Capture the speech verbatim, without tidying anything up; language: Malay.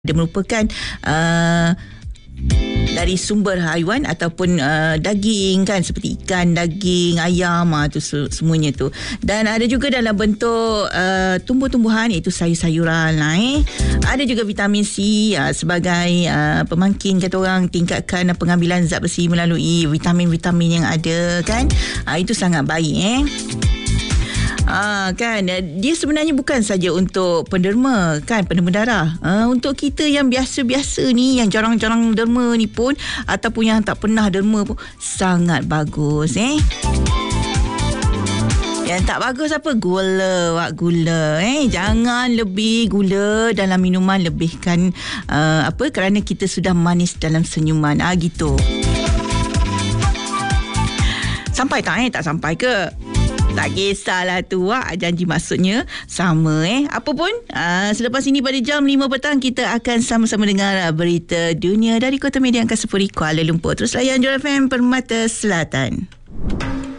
Dia merupakan uh, dari sumber haiwan ataupun uh, daging kan, seperti ikan, daging, ayam, uh, tu semuanya tu. Dan ada juga dalam bentuk uh, tumbuh-tumbuhan, iaitu sayur-sayuran lah, eh. Ada juga vitamin C uh, sebagai uh, pemangkin, kata orang, tingkatkan pengambilan zat besi melalui vitamin-vitamin yang ada kan. Uh, itu sangat baik eh. Ah, kan dia sebenarnya bukan saja untuk penderma kan, penderma darah. Ah, untuk kita yang biasa-biasa ni, yang jarang-jarang derma ni pun, ataupun yang tak pernah derma pun, sangat bagus eh. Yang tak bagus apa? Gula, wak gula eh. Jangan lebih gula dalam minuman, lebihkan uh, apa kerana kita sudah manis dalam senyuman. Ah gitu. Sampai tak eh? Tak sampai ke? Tak kisahlah tu, Wak. Janji maksudnya sama eh. Apa pun, uh, selepas ini pada jam lima petang kita akan sama-sama dengar berita dunia dari Kota Media Angkasa Puri, Kuala Lumpur. Terus layan Joy F M Permata Selatan.